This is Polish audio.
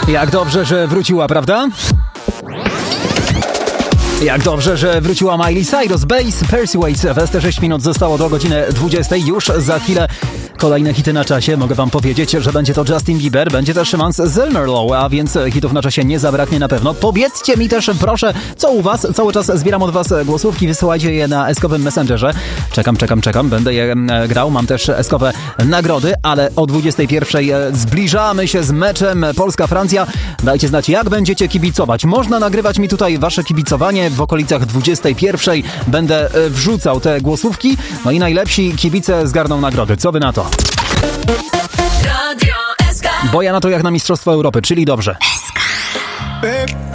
Jak dobrze, że wróciła, prawda? Jak dobrze, że wróciła Miley Cyrus, Bass, Persuades. W 6 minut zostało do godziny 20. Już za chwilę kolejne hity na czasie. Mogę wam powiedzieć, że będzie to Justin Bieber, będzie też Mans Zellmerlow, a więc hitów na czasie nie zabraknie na pewno. Powiedzcie mi też, proszę, co u was? Cały czas zbieram od was głosówki, wysyłajcie je na eskowym Messengerze. Czekam. Będę je grał. Mam też eskowe nagrody, ale o 21 zbliżamy się z meczem Polska-Francja. Dajcie znać, jak będziecie kibicować. Można nagrywać mi tutaj wasze kibicowanie. W okolicach 21 będę wrzucał te głosówki. No i najlepsi kibice zgarną nagrody. Co wy na to? Bo ja na to jak na Mistrzostwo Europy, czyli dobrze.